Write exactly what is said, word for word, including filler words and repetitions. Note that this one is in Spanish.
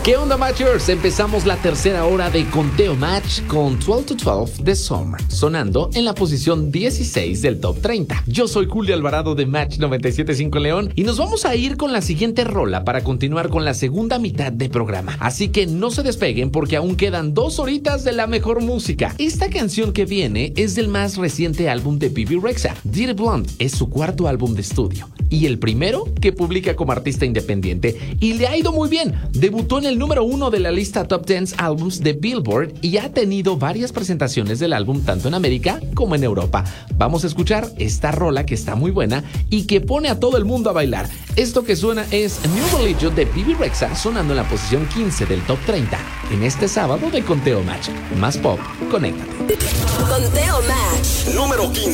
¿Qué onda, Matchers? Empezamos la tercera hora de Conteo Match con doce to doce de Summer, sonando en la posición dieciséis del Top treinta. Yo soy Julio Alvarado de Match noventa y siete punto cinco León y nos vamos a ir con la siguiente rola para continuar con la segunda mitad de programa. Así que no se despeguen porque aún quedan dos horitas de la mejor música. Esta canción que viene es del más reciente álbum de Bebe Rexha. Dirty Blonde es su cuarto álbum de estudio y el primero que publica como artista independiente, y le ha ido muy bien. Debutó en el número uno de la lista Top diez Albums de Billboard y ha tenido varias presentaciones del álbum tanto en América como en Europa. Vamos a escuchar esta rola que está muy buena y que pone a todo el mundo a bailar. Esto que suena es New Religion de Bebe Rexha, sonando en la posición quince del Top treinta en este sábado de Conteo Match. Más pop, conéctate. Conteo Match número quince.